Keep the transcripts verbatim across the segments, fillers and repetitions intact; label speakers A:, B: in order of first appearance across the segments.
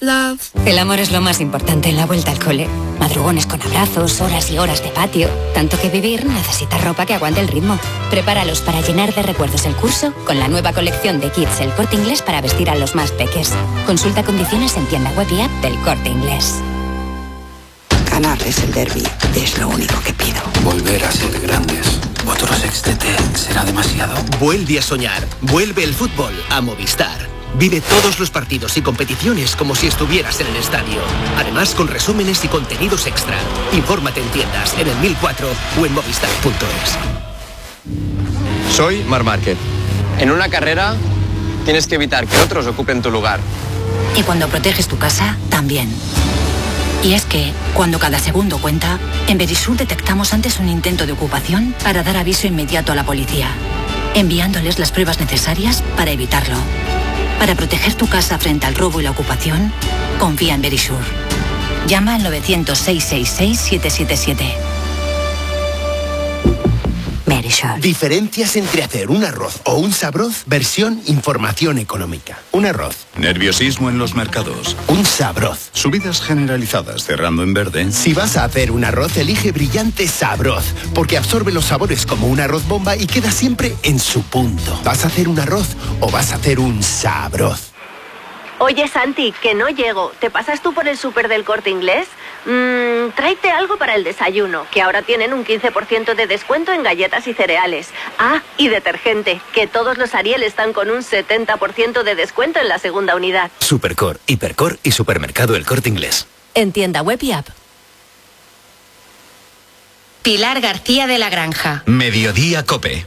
A: love.
B: El amor es lo más importante en la vuelta al cole. Madrugones con abrazos, horas y horas de patio. Tanto que vivir necesita ropa que aguante el ritmo. Prepáralos para llenar de recuerdos el curso con la nueva colección de Kids El Corte Inglés para vestir a los más peques. Consulta condiciones en tienda web y app del Corte Inglés.
C: Ganarles el derbi es lo único que pido.
D: Volver a ser grandes. Otro sextete será demasiado.
E: Vuelve a soñar. Vuelve el fútbol a Movistar. Vive todos los partidos y competiciones como si estuvieras en el estadio. Además, con resúmenes y contenidos extra. Infórmate en tiendas, en el mil cuatro o en movistar punto es.
F: Soy Marc Márquez. En una carrera tienes que evitar que otros ocupen tu lugar.
G: Y cuando proteges tu casa, también. Y es que, cuando cada segundo cuenta, en Verisur detectamos antes un intento de ocupación para dar aviso inmediato a la policía, enviándoles las pruebas necesarias para evitarlo. Para proteger tu casa frente al robo y la ocupación, confía en Verisur. Llama al novecientos, seiscientos sesenta y seis, siete siete siete. Verisur.
E: Diferencias entre hacer un arroz o un sabroz, versión información económica. Un arroz.
H: Nerviosismo en los mercados.
E: Un sabroz.
H: Subidas generalizadas cerrando en verde.
E: Si vas a hacer un arroz, elige Brillante Sabroz, porque absorbe los sabores como un arroz bomba y queda siempre en su punto. ¿Vas a hacer un arroz o vas a hacer un sabroz?
I: Oye, Santi, que no llego. ¿Te pasas tú por el súper del Corte Inglés? Mmm, tráete algo para el desayuno, que ahora tienen un quince por ciento de descuento en galletas y cereales. Ah, y detergente, que todos los Ariel están con un setenta por ciento de descuento en la segunda unidad.
J: Supercor, Hipercor y Supermercado El Corte Inglés.
K: En tienda web y app. Pilar García de la Granja.
J: Mediodía Cope.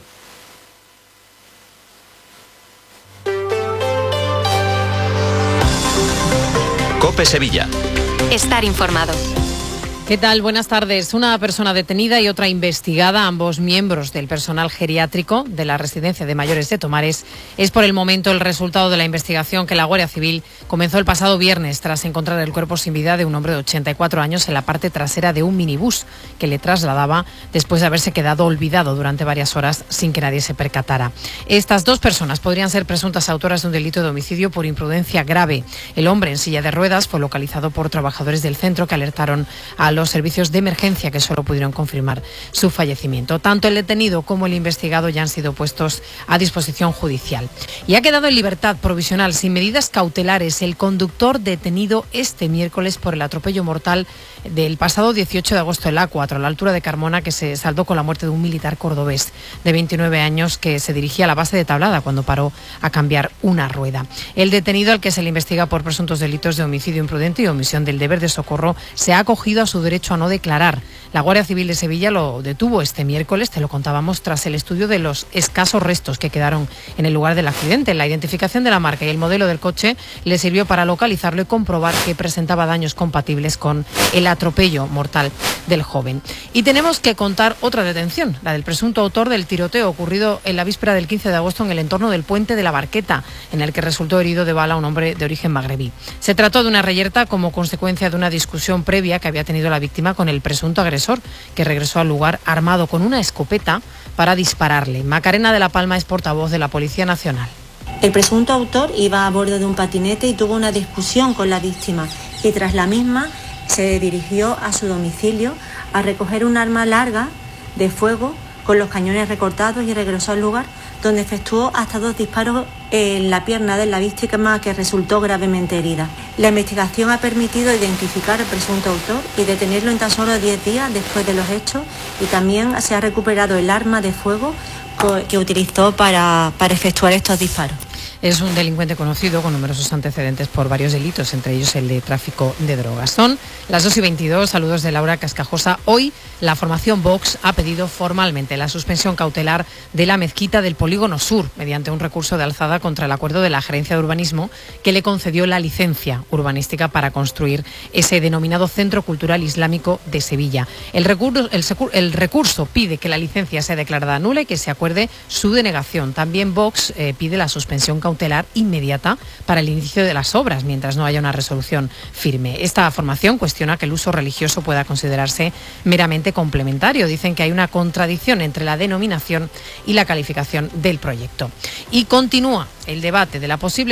J: Cope Sevilla.
K: Estar informado.
L: ¿Qué tal? Buenas tardes. Una persona detenida y otra investigada, ambos miembros del personal geriátrico de la residencia de mayores de Tomares, es por el momento el resultado de la investigación que la Guardia Civil comenzó el pasado viernes tras encontrar el cuerpo sin vida de un hombre de ochenta y cuatro años en la parte trasera de un minibús que le trasladaba después de haberse quedado olvidado durante varias horas sin que nadie se percatara. Estas dos personas podrían ser presuntas autoras de un delito de homicidio por imprudencia grave. El hombre en silla de ruedas fue localizado por trabajadores del centro que alertaron a los servicios de emergencia, que solo pudieron confirmar su fallecimiento. Tanto el detenido como el investigado ya han sido puestos a disposición judicial. Y ha quedado en libertad provisional sin medidas cautelares el conductor detenido este miércoles por el atropello mortal del pasado dieciocho de agosto en la A cuatro, a la altura de Carmona, que se saldó con la muerte de un militar cordobés de veintinueve años que se dirigía a la base de Tablada cuando paró a cambiar una rueda. El detenido, al que se le investiga por presuntos delitos de homicidio imprudente y omisión del deber de socorro, se ha acogido a su derecho a no declarar. La Guardia Civil de Sevilla lo detuvo este miércoles, te lo contábamos, tras el estudio de los escasos restos que quedaron en el lugar del accidente. La identificación de la marca y el modelo del coche le sirvió para localizarlo y comprobar que presentaba daños compatibles con el atropello mortal del joven. Y tenemos que contar otra detención, la del presunto autor del tiroteo ocurrido en la víspera del quince de agosto en el entorno del puente de la Barqueta, en el que resultó herido de bala un hombre de origen magrebí. Se trató de una reyerta como consecuencia de una discusión previa que había tenido la víctima con el presunto agresor, que regresó al lugar armado con una escopeta para dispararle. Macarena de la Palma es portavoz de la Policía Nacional.
M: El presunto autor iba a bordo de un patinete y tuvo una discusión con la víctima, y tras la misma se dirigió a su domicilio a recoger un arma larga de fuego con los cañones recortados y regresó al lugar, donde efectuó hasta dos disparos en la pierna de la víctima, que resultó gravemente herida. La investigación ha permitido identificar al presunto autor y detenerlo en tan solo diez días después de los hechos, y también se ha recuperado el arma de fuego que utilizó para, para efectuar estos disparos.
L: Es un delincuente conocido con numerosos antecedentes por varios delitos, entre ellos el de tráfico de drogas. Son las dos y veintidós, saludos de Laura Cascajosa. Hoy la formación Vox ha pedido formalmente la suspensión cautelar de la mezquita del Polígono Sur, mediante un recurso de alzada contra el acuerdo de la Gerencia de Urbanismo que le concedió la licencia urbanística para construir ese denominado Centro Cultural Islámico de Sevilla. El recurso, el, el recurso pide que la licencia sea declarada nula y que se acuerde su denegación. También Vox eh, pide la suspensión cautelar inmediata para el inicio de las obras, mientras no haya una resolución firme. Esta formación cuestiona que el uso religioso pueda considerarse meramente complementario. Dicen que hay una contradicción entre la denominación y la calificación del proyecto. Y continúa el debate de la posible